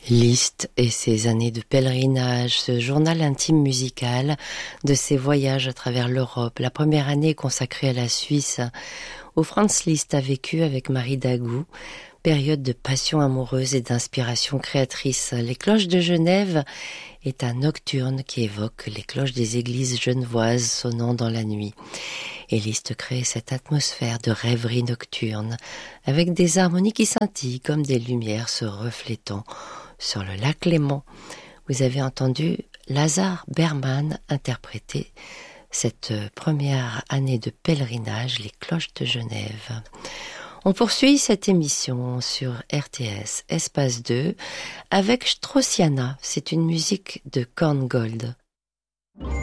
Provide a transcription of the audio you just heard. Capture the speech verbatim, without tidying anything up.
Liszt et ses années de pèlerinage, ce journal intime musical de ses voyages à travers l'Europe. La première année est consacrée à la Suisse, où Franz Liszt a vécu avec Marie Dagout, période de passion amoureuse et d'inspiration créatrice. Les cloches de Genève est un nocturne qui évoque les cloches des églises genevoises sonnant dans la nuit. Et Liszt crée cette atmosphère de rêverie nocturne, avec des harmonies qui scintillent comme des lumières se reflétant sur le lac Léman. Vous avez entendu Lazare Berman interpréter cette première année de pèlerinage, les cloches de Genève. On poursuit cette émission sur R T S Espace deux avec Straussiana. C'est une musique de Korngold.